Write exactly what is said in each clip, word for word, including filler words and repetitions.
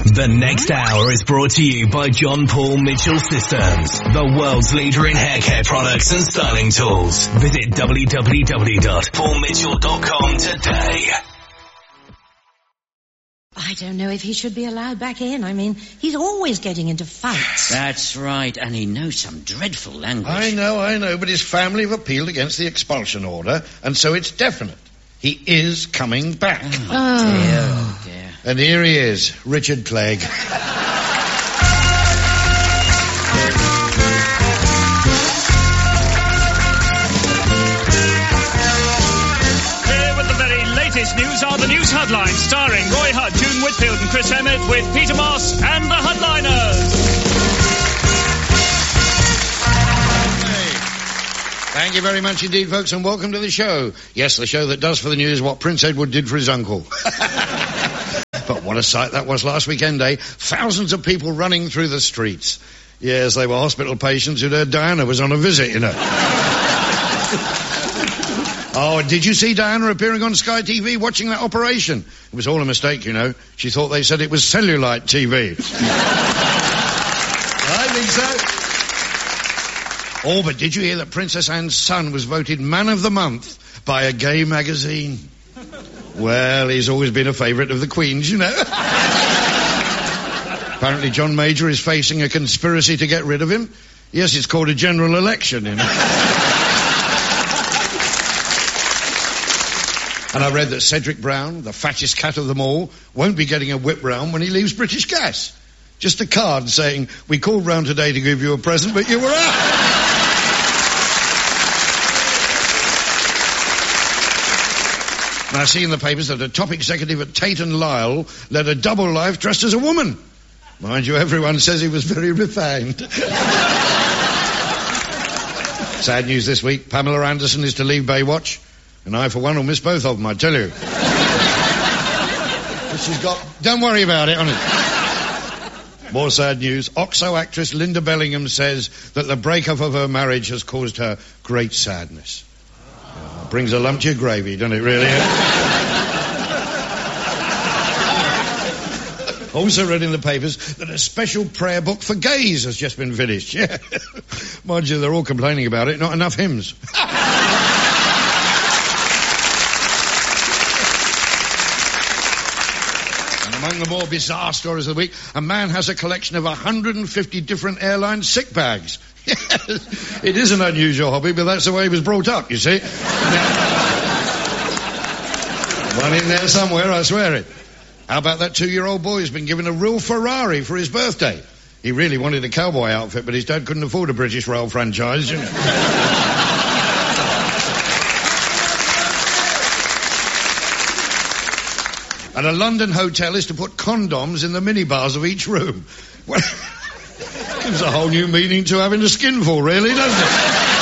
The next hour is brought to you by John Paul Mitchell Systems, the world's leader in hair care products and styling tools. Visit w w w dot paul mitchell dot com today. I don't know if he should be allowed back in. I mean, he's always getting into fights. That's right, and he knows some dreadful language. I know, I know, but his family have appealed against the expulsion order, and so it's definite. He is coming back. Oh, oh. dear, oh dear. And here he is, Richard Clegg. Here with the very latest news are the news headlines, starring Roy Hutt, June Whitfield and Chris Emmett, with Peter Moss and the Headliners. Thank you very much indeed, folks, and welcome to the show. Yes, the show that does for the news what Prince Edward did for his uncle. But what a sight that was last weekend, eh? Thousands of people running through the streets. Yes, they were hospital patients who'd heard Diana was on a visit, you know. Oh, and did you see Diana appearing on Sky T V watching that operation? It was all a mistake, you know. She thought they said it was cellulite T V. I think so. Oh, but did you hear that Princess Anne's son was voted Man of the Month by a gay magazine? Well, he's always been a favourite of the Queen's, you know. Apparently John Major is facing a conspiracy to get rid of him. Yes, it's called a general election, you know. And I read that Cedric Brown, the fattest cat of them all, won't be getting a whip round when he leaves British Gas. Just a card saying, we called round today to give you a present, but you were out. And I see in the papers that a top executive at Tate and Lyle led a double life dressed as a woman. Mind you, everyone says he was very refined. Sad news this week. Pamela Anderson is to leave Baywatch. And I, for one, will miss both of them, I tell you. But she's got... Don't worry about it, honey. More sad news. Oxo actress Linda Bellingham says that the breakup of her marriage has caused her great sadness. Oh, brings a lump to your gravy, doesn't it, really? Also read in the papers that a special prayer book for gays has just been finished. Yeah. Mind you, they're all complaining about it. Not enough hymns. Among the more bizarre stories of the week, a man has a collection of one hundred fifty different airline sick bags. Yes, it is an unusual hobby, but that's the way he was brought up, you see. One in there somewhere, I swear it. How about that two-year-old boy who's been given a real Ferrari for his birthday? He really wanted a cowboy outfit, but his dad couldn't afford a British rail franchise. You know. And a London hotel is to put condoms in the minibars of each room. Well, gives a whole new meaning to having a skinful, really, doesn't it?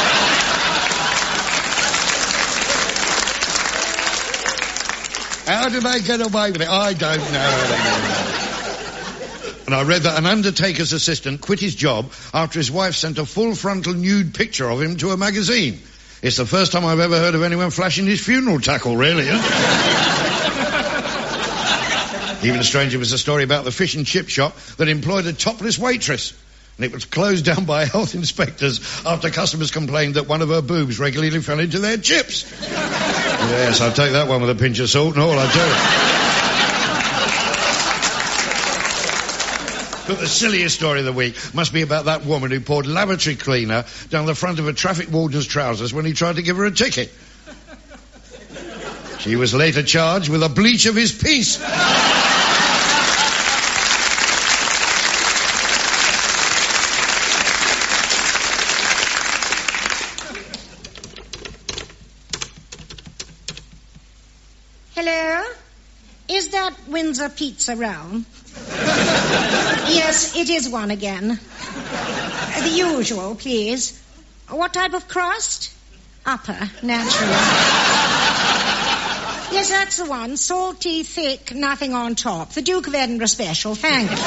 How do they get away with it? I don't know. And I read that an undertaker's assistant quit his job after his wife sent a full frontal nude picture of him to a magazine. It's the first time I've ever heard of anyone flashing his funeral tackle, really, isn't it? Even stranger was the story about the fish and chip shop that employed a topless waitress. And it was closed down by health inspectors after customers complained that one of her boobs regularly fell into their chips. Yes, I'll take that one with a pinch of salt and all, I tell you. But the silliest story of the week must be about that woman who poured lavatory cleaner down the front of a traffic warden's trousers when he tried to give her a ticket. She was later charged with a bleach of his piece. Hello? Is that Windsor Pizza Realm? Yes, it is one again. The usual, please. What type of crust? Upper, naturally. Yes, that's the one. Salty, thick, nothing on top. The Duke of Edinburgh special, thank you.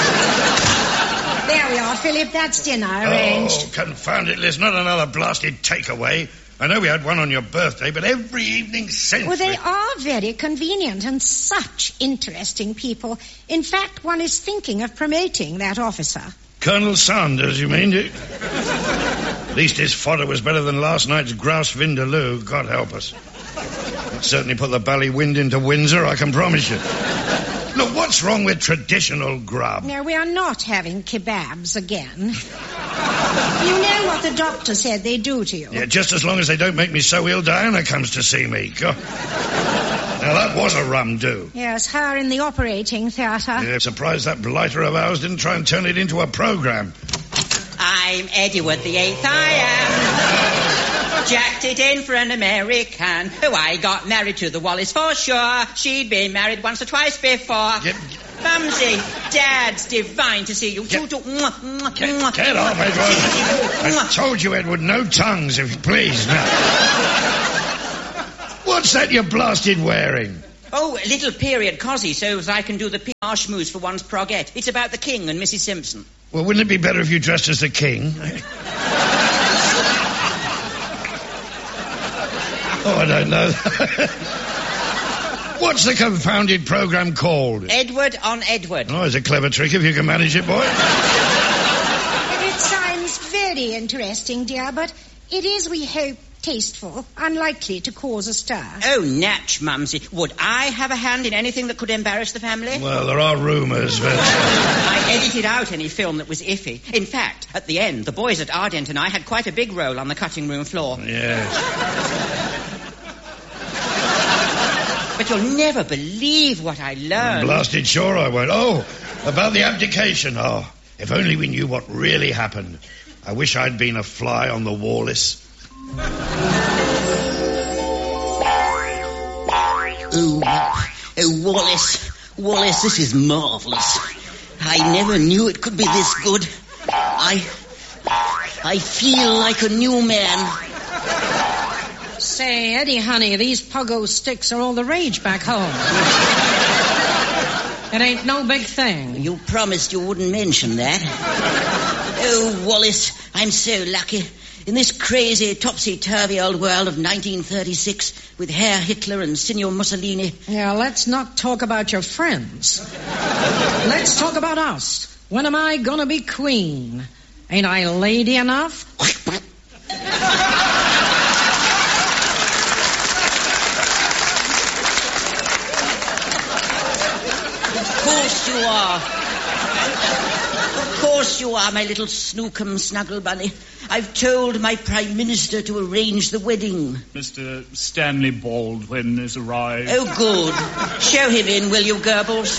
There we are, Philip. That's dinner arranged. Oh, confound it, Liz. Not another blasted takeaway. I know we had one on your birthday, but every evening since... Well, they we... are very convenient and such interesting people. In fact, one is thinking of promoting that officer. Colonel Sanders, you mean? At least his fodder was better than last night's grouse vindaloo, God help us. It certainly put the bally wind into Windsor, I can promise you. Look, what's wrong with traditional grub? No, we are not having kebabs again. You know what the doctor said they do to you? Yeah, just as long as they don't make me so ill Diana comes to see me. God. Now, that was a rum do. Yes, her in the operating theatre. Yeah, surprised that blighter of ours didn't try and turn it into a programme. I'm Edward the Eighth, I am. Jacked it in for an American. Oh, I got married to the Wallace for sure. She'd been married once or twice before. Get, Mumsy, Dad's divine to see you. Get, Choo, choo, mwah, mwah, get, mwah. get off, Edward. I told you, Edward, no tongues, if you please. Now. What's that you're blasted wearing? Oh, a little period cosy so as I can do the P R schmooze for one's progette. It's about the King and Missus Simpson. Well, wouldn't it be better if you dressed as the King? Oh, I don't know. What's the confounded programme called? Edward on Edward. Oh, it's a clever trick if you can manage it, boy. It sounds very interesting, dear, but it is, we hope, tasteful, unlikely to cause a stir. Oh, natch, Mumsy. Would I have a hand in anything that could embarrass the family? Well, there are rumours, but... I edited out any film that was iffy. In fact, at the end, the boys at Ardent and I had quite a big role on the cutting room floor. Yes. But you'll never believe what I learned. I'm blasted sure I won't. Oh, about the abdication. Oh, if only we knew what really happened. I wish I'd been a fly on the Wallace. Oh, oh, Wallace, Wallace, this is marvellous. I never knew it could be this good. I, I feel like a new man. Say, Eddie, honey, these pogo sticks are all the rage back home. It ain't no big thing. You promised you wouldn't mention that. Oh, Wallace, I'm so lucky. In this crazy, topsy-turvy old world of nineteen thirty-six with Herr Hitler and Signor Mussolini. Yeah, let's not talk about your friends. Let's talk about us. When am I gonna be queen? Ain't I lady enough? Of course you are. Of course you are, my little snookum snuggle bunny. I've told my Prime Minister to arrange the wedding. Mister Stanley Baldwin has arrived. Oh, good. Show him in, will you, Goebbels?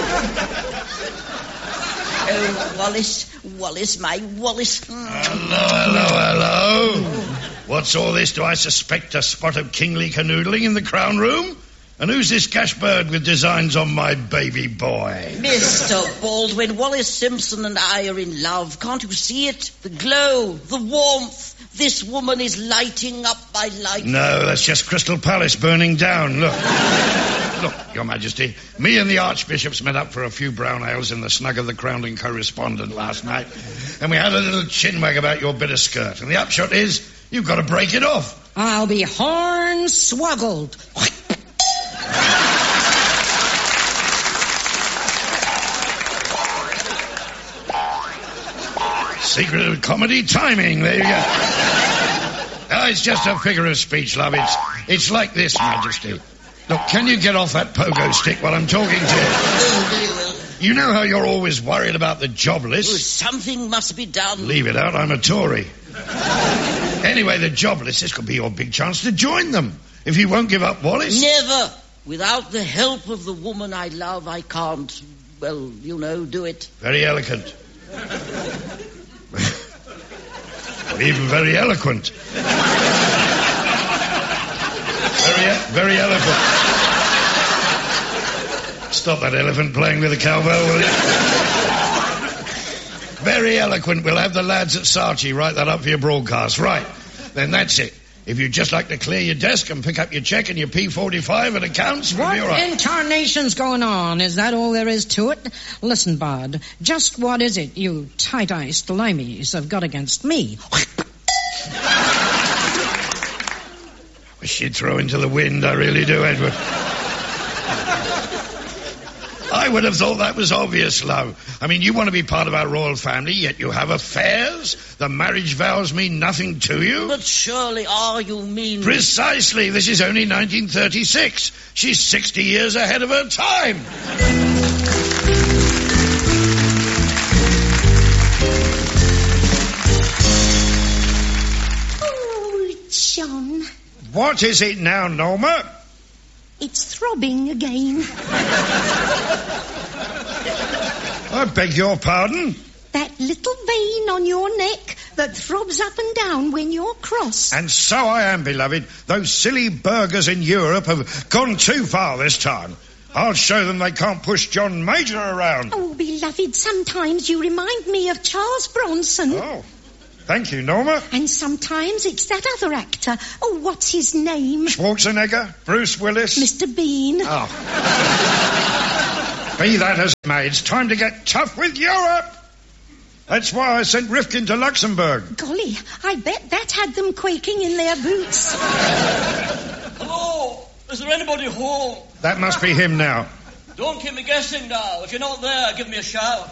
Oh, Wallace, Wallace, my Wallace. Hello, hello, hello. What's all this? Do I suspect a spot of kingly canoodling in the Crown Room? And who's this gash bird with designs on my baby boy? Mister Baldwin, Wallace Simpson and I are in love. Can't you see it? The glow, the warmth. This woman is lighting up my life. No, that's just Crystal Palace burning down. Look. Look, Your Majesty, me and the Archbishops met up for a few brown ales in the snug of the Crown and Correspondent last night. And we had a little chinwag about your bit of skirt. And the upshot is, you've got to break it off. I'll be horn-swoggled. Secret of comedy timing, there you go. Oh, it's just a figure of speech, love. It's, it's like this, Majesty. Look, can you get off that pogo stick while I'm talking to you? Oh, very well. You know how you're always worried about the job list? Oh, something must be done. Leave it out, I'm a Tory. Anyway, the job list, this could be your big chance to join them. If you won't give up Wallace. Never. Without the help of the woman I love, I can't, well, you know, do it. Very elegant. Even very eloquent. Very, very eloquent. Stop that elephant playing with the cowbell, will you? Very eloquent. We'll have the lads at Saatchi write that up for your broadcast. Right. Then that's it. If you'd just like to clear your desk and pick up your cheque and your P forty-five and accounts, we'll be all right. What in tarnation's going on? Is that all there is to it? Listen, Bud, just what is it you tight-iced limeys have got against me? She'd throw into the wind, I really do, Edward. I would have thought that was obvious, love. I mean, you want to be part of our royal family, yet you have affairs? The marriage vows mean nothing to you? But surely all you mean... Precisely. This is only nineteen thirty-six. She's sixty years ahead of her time. Oh, John. What is it now, Norma? It's throbbing again. I beg your pardon? That little vein on your neck that throbs up and down when you're cross. And so I am, beloved. Those silly burghers in Europe have gone too far this time. I'll show them they can't push John Major around. Oh, beloved, sometimes you remind me of Charles Bronson. Oh, thank you, Norma. And sometimes it's that other actor. Oh, what's his name? Schwarzenegger? Bruce Willis? Mister Bean. Oh. Be that as it may, it's time to get tough with Europe. That's why I sent Rifkin to Luxembourg. Golly, I bet that had them quaking in their boots. Hello, is there anybody home? That must be him now. Don't keep me guessing now. If you're not there, give me a shout.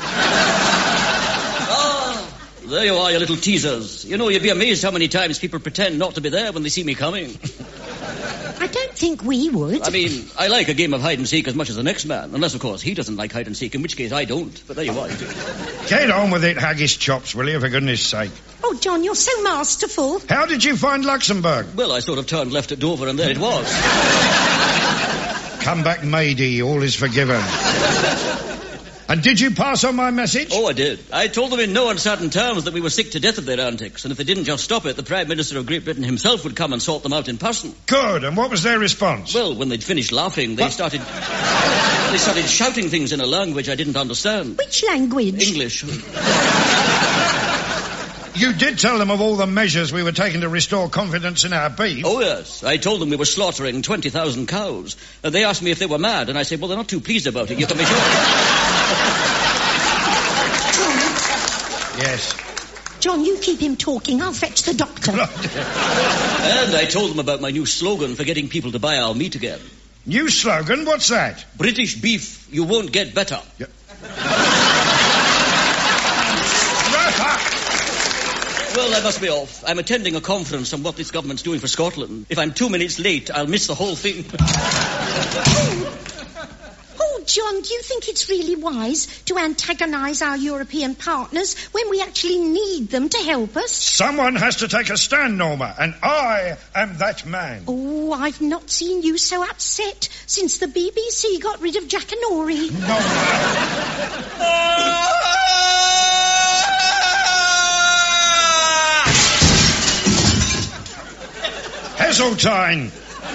Ah, there you are, you little teasers. You know, you'd be amazed how many times people pretend not to be there when they see me coming. I don't think we would. I mean, I like a game of hide-and-seek as much as the next man, unless, of course, he doesn't like hide-and-seek, in which case I don't. But there you are. Get on with it, haggis chops, will you, for goodness sake. Oh, John, you're so masterful. How did you find Luxembourg? Well, I sort of turned left at Dover, and there it was. Come back, matey, all is forgiven. And did you pass on my message? Oh, I did. I told them in no uncertain terms that we were sick to death of their antics, and if they didn't just stop it, the Prime Minister of Great Britain himself would come and sort them out in person. Good, and what was their response? Well, when they'd finished laughing, they what? started... They started shouting things in a language I didn't understand. Which language? English. You did tell them of all the measures we were taking to restore confidence in our beef. Oh, yes. I told them we were slaughtering twenty thousand cows. And they asked me if they were mad, and I said, well, they're not too pleased about it, you can be sure. Yes. John, you keep him talking. I'll fetch the doctor. And I told them about my new slogan for getting people to buy our meat again. New slogan? What's that? British beef, you won't get better. Yeah. Well, I must be off. I'm attending a conference on what this government's doing for Scotland. If I'm two minutes late, I'll miss the whole thing. Oh. Oh, John, do you think it's really wise to antagonise our European partners when we actually need them to help us? Someone has to take a stand, Norma, and I am that man. Oh, I've not seen you so upset since the B B C got rid of Jackanory. Norma. Heseltine!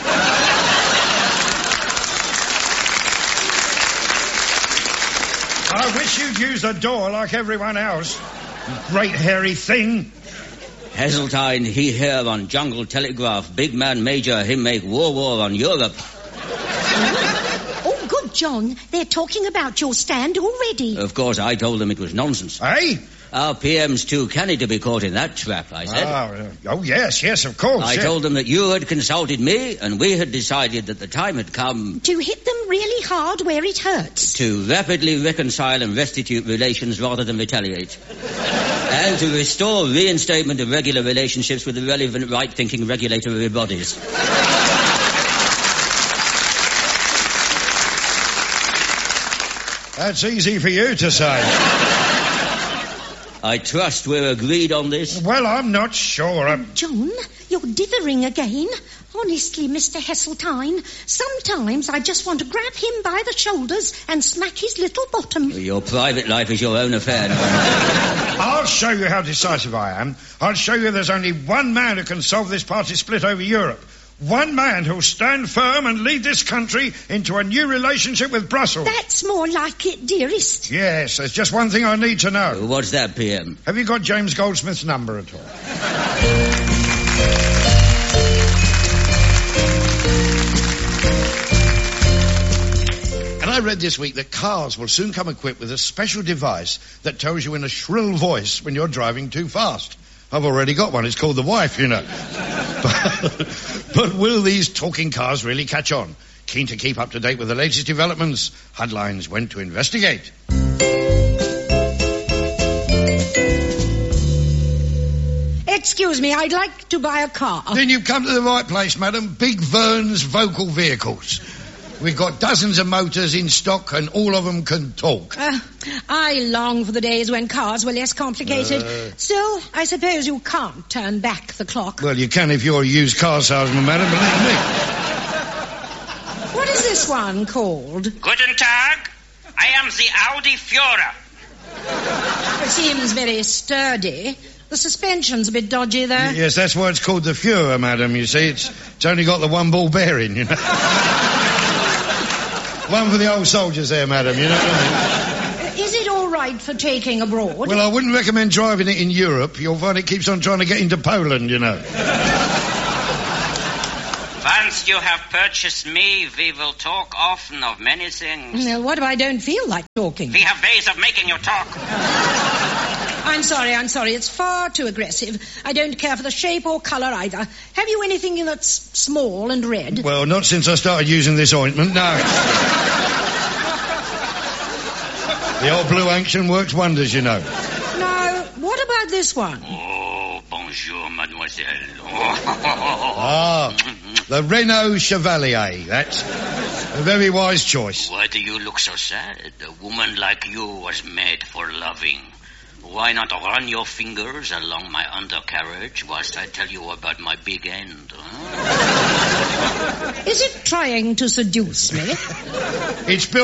I wish you'd use the door like everyone else. You great hairy thing. Heseltine, he here on Jungle Telegraph. Big man Major, him make war war on Europe. Oh, good, John. They're talking about your stand already. Of course, I told them it was nonsense. Eh? Our P M's too canny to be caught in that trap, I said. Oh, oh yes, yes, of course. I yes. told them that you had consulted me, and we had decided that the time had come... To hit them really hard where it hurts. To rapidly reconcile and restitute relations rather than retaliate. And to restore reinstatement of regular relationships with the relevant right-thinking regulatory bodies. That's easy for you to say. I trust we're agreed on this. Well, I'm not sure. I'm... John, you're dithering again. Honestly, Mister Heseltine, sometimes I just want to grab him by the shoulders and smack his little bottom. Your private life is your own affair. I'll show you how decisive I am. I'll show you there's only one man who can solve this party split over Europe. One man who'll stand firm and lead this country into a new relationship with Brussels. That's more like it, dearest. Yes, there's just one thing I need to know. What's that, P M? Have you got James Goldsmith's number at all? And I read this week that cars will soon come equipped with a special device that tells you in a shrill voice when you're driving too fast. I've already got one. It's called the wife, you know. But, but will these talking cars really catch on? Keen to keep up to date with the latest developments, Headlines went to investigate. Excuse me, I'd like to buy a car. Then you've come to the right place, madam. Big Vern's Vocal Vehicles. We've got dozens of motors in stock and all of them can talk. Uh, I long for the days when cars were less complicated. Uh, Still, I suppose you can't turn back the clock. Well, you can if you're a used car salesman, madam, believe me. What is this one called? Guten Tag. I am the Audi Fiora. It seems very sturdy. The suspension's a bit dodgy, though. Yes, that's why it's called the Fuhrer, madam, you see. It's, it's only got the one ball bearing, you know. One for the old soldiers there, madam, you know what I mean? Is it all right for taking abroad? Well, I wouldn't recommend driving it in Europe. You'll find it keeps on trying to get into Poland, you know. Once you have purchased me, we will talk often of many things. Well, what if I don't feel like talking? We have ways of making you talk. I'm sorry, I'm sorry. It's far too aggressive. I don't care for the shape or colour either. Have you anything that's small and red? Well, not since I started using this ointment, no. The old blue action works wonders, you know. Now, what about this one? Oh, bonjour, mademoiselle. Ah, the Renault Chevalier. That's a very wise choice. Why do you look so sad? A woman like you was made for loving. Why not run your fingers along my undercarriage whilst I tell you about my big end? Huh? Is it trying to seduce me? It's built